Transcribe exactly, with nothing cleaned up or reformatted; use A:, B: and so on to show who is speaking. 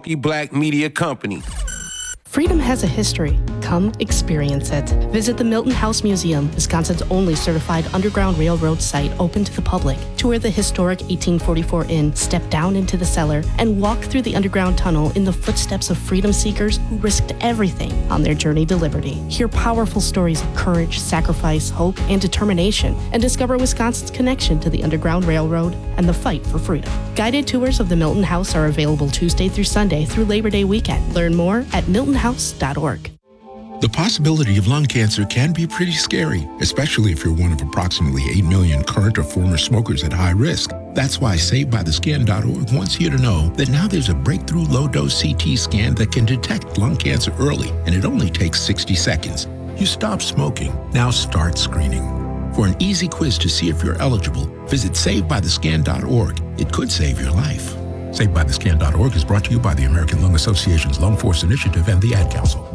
A: Milwaukee Black Media Company.
B: Freedom has a history. Come experience it. Visit the Milton House Museum, Wisconsin's only certified Underground Railroad site open to the public. Tour the historic eighteen forty-four Inn, step down into the cellar, and walk through the underground tunnel in the footsteps of freedom seekers who risked everything on their journey to liberty. Hear powerful stories of courage, sacrifice, hope, and determination, and discover Wisconsin's connection to the Underground Railroad and the fight for freedom. Guided tours of the Milton House are available Tuesday through Sunday through Labor Day weekend. Learn more at milton house dot org.
C: The possibility of lung cancer can be pretty scary, especially if you're one of approximately eight million current or former smokers at high risk. That's why saved by the skin dot org wants you to know that now there's a breakthrough low-dose C T scan that can detect lung cancer early, and it only takes sixty seconds. You stop smoking, now start screening. For an easy quiz to see if you're eligible, visit saved by the skin dot org. It could save your life. saved by the skin dot org is brought to you by the American Lung Association's Lung Force Initiative and the Ad Council.